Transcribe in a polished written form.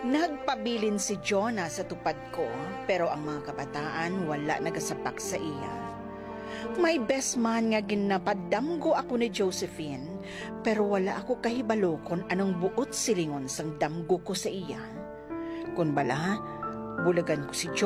Nagpabilin si Jonah sa tupad ko, pero ang mga kabataan wala nagasapak sa iya. May best man nga ginapadamgo ako ni Josephine, pero wala ako kahibalo kung anong buot silingon sang damgo ko sa iya. Kung bala, bulagan ko si